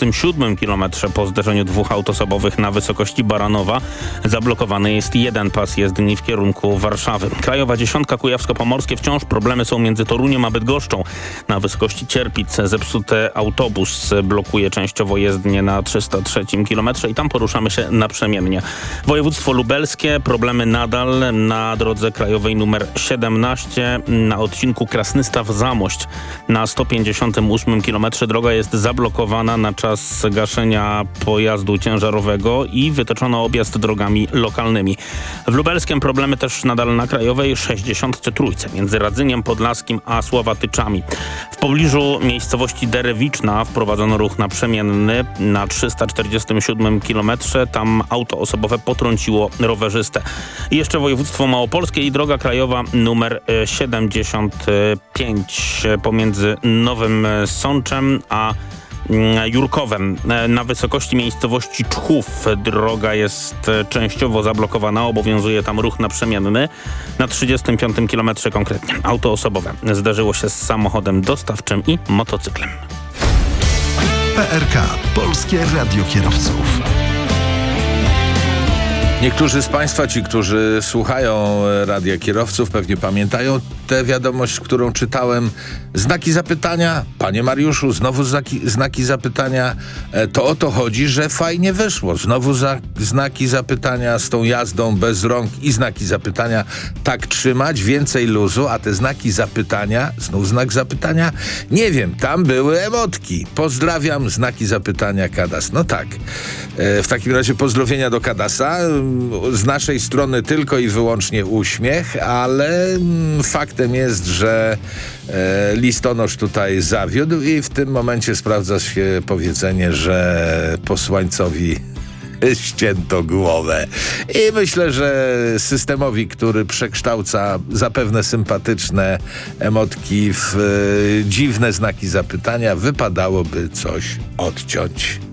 47 kilometrze po zderzeniu dwóch aut osobowych na wysokości Baranowa zablokowany jest jeden pas jezdni w kierunku Warszawy. Krajowa 10 Kujawsko-Pomorskie wciąż problemy są między Toruniem a Bydgoszczą. Na wysokości Cierpic zepsuty autobus blokuje częściowo jezdnię na 303 kilometrze i tam poruszamy się naprzemiennie. Województwo lubelskie, problemy nadal na drodze krajowej numer 17 na odcinku Krasnystaw-Zamość. Na 158 kilometrze droga jest zablokowana na czas gaszenia pojazdu ciężarowego i wytyczono objazd drogami lokalnymi. W lubelskiem problemy też nadal na krajowej 63 między Radzyniem Podlaskim a Słowatyczami. W pobliżu miejscowości Derewiczna wprowadzono ruch naprzemienny na 347 kilometrze. Tam auto osobowe potrąciło rowerzystę. I jeszcze województwo małopolskie i droga krajowa numer 75 pomiędzy Nowym Sączem a Jurkowem. Na wysokości miejscowości Czchów droga jest częściowo zablokowana. Obowiązuje tam ruch naprzemienny. Na 35 kilometrze konkretnie. Auto osobowe zderzyło się z samochodem dostawczym i motocyklem. PRK. Polskie Radio Kierowców. Niektórzy z Państwa, ci, którzy słuchają Radia Kierowców, pewnie pamiętają tę wiadomość, którą czytałem. Znaki zapytania. Panie Mariuszu, znowu znaki zapytania. To o to chodzi, że fajnie wyszło. Znowu znaki zapytania z tą jazdą bez rąk i znaki zapytania. Tak trzymać, więcej luzu, a te znaki zapytania, znów znak zapytania, nie wiem, tam były emotki. Pozdrawiam, znaki zapytania Kadas. No tak. W takim razie pozdrowienia do Kadasa. Z naszej strony tylko i wyłącznie uśmiech, ale faktem jest, że listonosz tutaj zawiódł i w tym momencie sprawdza się powiedzenie, że posłańcowi ścięto głowę. I myślę, że systemowi, który przekształca zapewne sympatyczne emotki w dziwne znaki zapytania, wypadałoby coś odciąć.